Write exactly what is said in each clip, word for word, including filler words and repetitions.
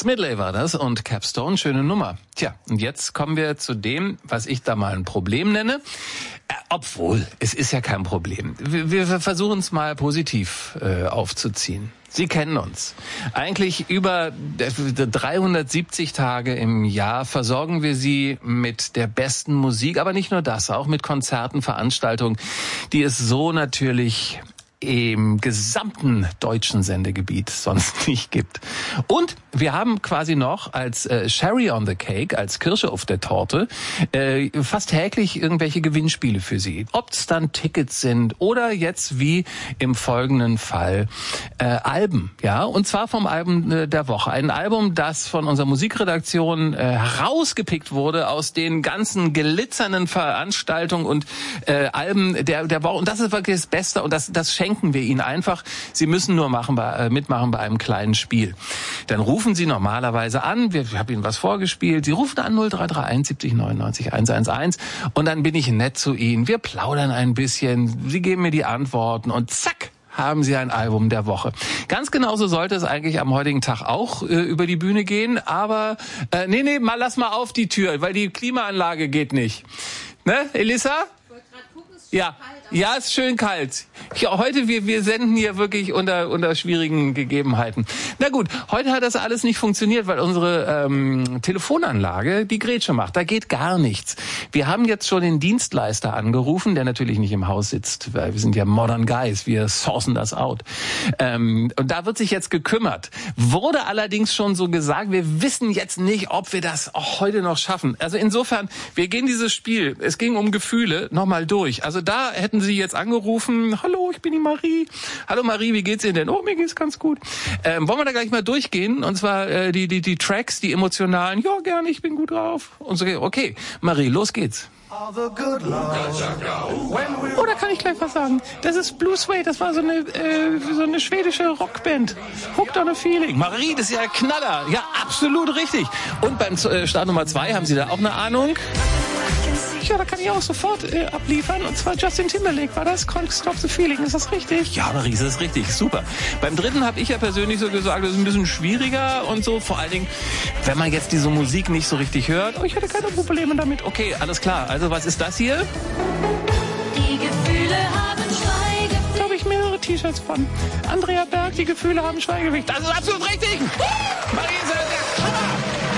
Smedley war das und Capstone, schöne Nummer. Tja, und jetzt kommen wir zu dem, was ich da mal ein Problem nenne. Äh, obwohl, es ist ja kein Problem. Wir, wir versuchen es mal positiv äh, aufzuziehen. Sie kennen uns. Eigentlich über dreihundertsiebzig Tage im Jahr versorgen wir Sie mit der besten Musik, aber nicht nur das, auch mit Konzerten, Veranstaltungen, die es so natürlich im gesamten deutschen Sendegebiet sonst nicht gibt. Und wir haben quasi noch als äh, Cherry on the Cake, als Kirsche auf der Torte, äh, fast täglich irgendwelche Gewinnspiele für Sie. Ob es dann Tickets sind oder jetzt wie im folgenden Fall äh, Alben. Ja, und zwar vom Album äh, der Woche. Ein Album, das von unserer Musikredaktion äh, herausgepickt wurde aus den ganzen glitzernden Veranstaltungen und äh, Alben der, der Woche. Und das ist wirklich das Beste und das, das schenkt wir Ihnen einfach. Sie müssen nur machen bei, äh, mitmachen bei einem kleinen Spiel. Dann rufen Sie normalerweise an. Wir, ich habe Ihnen was vorgespielt. Sie rufen an null drei drei eins siebzig neunundneunzig hundertelf und dann bin ich nett zu Ihnen. Wir plaudern ein bisschen. Sie geben mir die Antworten und zack, haben Sie ein Album der Woche. Ganz genauso sollte es eigentlich am heutigen Tag auch äh, über die Bühne gehen. Aber äh, nee, nee, mal lass mal auf die Tür, weil die Klimaanlage geht nicht. Ne, Elissa? Ja, ja, ist schön kalt. Ja, heute, wir, wir senden hier wirklich unter, unter schwierigen Gegebenheiten. Na gut, heute hat das alles nicht funktioniert, weil unsere ähm, Telefonanlage die Grätsche macht. Da geht gar nichts. Wir haben jetzt schon den Dienstleister angerufen, der natürlich nicht im Haus sitzt, weil wir sind ja Modern Guys, wir sourcen das out. Ähm, und da wird sich jetzt gekümmert. Wurde allerdings schon so gesagt, wir wissen jetzt nicht, ob wir das auch heute noch schaffen. Also insofern, wir gehen dieses Spiel, es ging um Gefühle, nochmal durch. Also da hätten Sie jetzt angerufen, hallo, ich bin die Marie. Hallo Marie, wie geht's Ihnen denn? Oh, mir geht's ganz gut. Ähm, wollen wir da gleich mal durchgehen? Und zwar äh, die, die, die Tracks, die emotionalen, ja gerne, ich bin gut drauf. Und so, okay, Marie, los geht's. Oh, da kann ich gleich was sagen. Das ist Blue Suede, das war so eine, äh, so eine schwedische Rockband. Hooked on a Feeling. Marie, das ist ja Knaller. Ja, absolut richtig. Und beim äh, Start Nummer zwei, haben Sie da auch eine Ahnung? Ja, da kann ich auch sofort äh, abliefern. Und zwar Justin Timberlake war das. Can't Stop the Feeling. Ist das richtig? Ja, Marie, das ist richtig. Super. Beim dritten habe ich ja persönlich so gesagt, das ist ein bisschen schwieriger und so. Vor allen Dingen, wenn man jetzt diese Musik nicht so richtig hört. Oh, ich hatte keine Probleme damit. Okay, alles klar. Also, was ist das hier? Die Gefühle haben Schweigewicht. Da habe ich mehrere T-Shirts von. Andrea Berg, die Gefühle haben Schweigewicht. Das ist absolut richtig. Marie, ist der Hammer.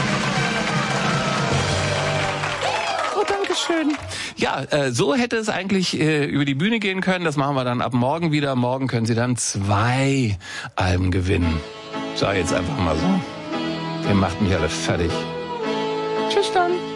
Oh, danke schön. Ja, äh, so hätte es eigentlich äh, über die Bühne gehen können. Das machen wir dann ab morgen wieder. Morgen können Sie dann zwei Alben gewinnen. Sag jetzt einfach mal so. Ihr macht mich alle fertig. Tschüss dann.